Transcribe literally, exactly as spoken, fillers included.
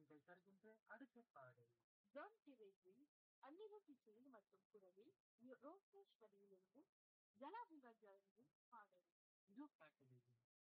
நீங்கள் தருகின்ற அடுத்த பாடல் ஜான் திரையில் அன்னிவசி செயல் மற்றும் குரலில் ரோகேஸ்வரியிலிருந்து ஜலாபுகா ஜானகி பாடல். இதோ பாடல்